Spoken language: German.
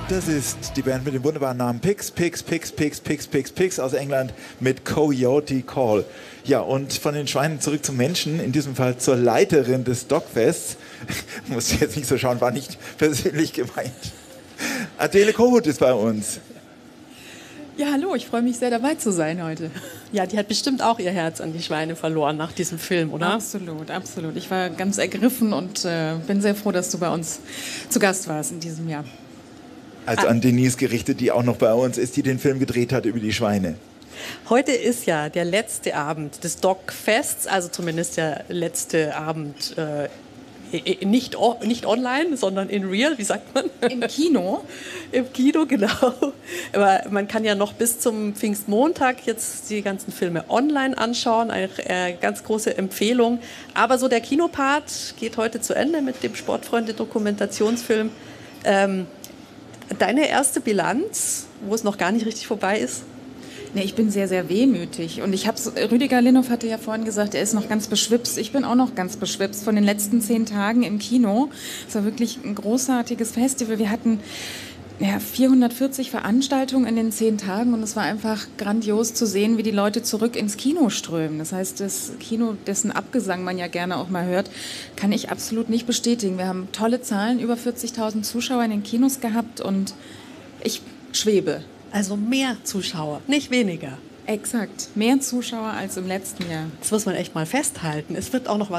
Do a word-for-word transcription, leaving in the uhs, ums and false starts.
Das ist die Band mit dem wunderbaren Namen Pigs, Pigs, Pigs, Pigs, Pigs, Pigs, Pigs aus England mit Coyote Call. Ja, und von den Schweinen zurück zum Menschen, in diesem Fall zur Leiterin des Dogfests. Muss jetzt nicht so schauen, war nicht persönlich gemeint. Adele Kohut ist bei uns. Ja, hallo, ich freue mich sehr, dabei zu sein heute. Ja, die hat bestimmt auch ihr Herz an die Schweine verloren nach diesem Film, oder? Absolut, absolut. Ich war ganz ergriffen und äh, bin sehr froh, dass du bei uns zu Gast warst in diesem Jahr. Also an Denise gerichtet, die auch noch bei uns ist, die den Film gedreht hat über die Schweine. Heute ist ja der letzte Abend des Dogfests, also zumindest der letzte Abend äh, nicht, nicht online, sondern in real, wie sagt man? Im Kino. Im Kino, genau. Aber man kann ja noch bis zum Pfingstmontag jetzt die ganzen Filme online anschauen. Eine äh, ganz große Empfehlung. Aber so der Kinopart geht heute zu Ende mit dem Sportfreunde-Dokumentationsfilm. Ähm, deine erste Bilanz, wo es noch gar nicht richtig vorbei ist? Nee, ich bin sehr, sehr wehmütig. Und ich hab's, Rüdiger Linhoff hatte ja vorhin gesagt, er ist noch ganz beschwipst. Ich bin auch noch ganz beschwipst von den letzten zehn Tagen im Kino. Es war wirklich ein großartiges Festival. Wir hatten ja, vierhundertvierzig Veranstaltungen in den zehn Tagen und es war einfach grandios zu sehen, wie die Leute zurück ins Kino strömen. Das heißt, das Kino, dessen Abgesang man ja gerne auch mal hört, kann ich absolut nicht bestätigen. Wir haben tolle Zahlen, über vierzigtausend Zuschauer in den Kinos gehabt und ich schwebe. Also mehr Zuschauer, nicht weniger. Exakt, mehr Zuschauer als im letzten Jahr. Das muss man echt mal festhalten. Es wird auch noch